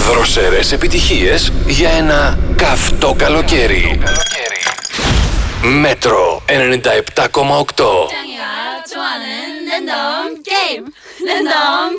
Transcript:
Δροσερές επιτυχίες για ένα καυτό καλοκαίρι. Μέτρο 97,8. 짱이가 좋아하는 랜덤 게임. 랜덤